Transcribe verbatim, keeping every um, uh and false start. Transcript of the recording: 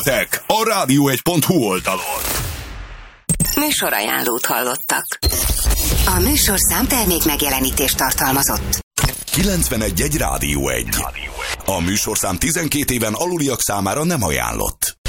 Tek a rádió egy pont hu oldalon. Műsorajánlót hallottak. A műsorszám termék megjelenítést tartalmazott. kilencvenegy egy Rádió egy. A műsorszám tizenkét éven aluliak számára nem ajánlott.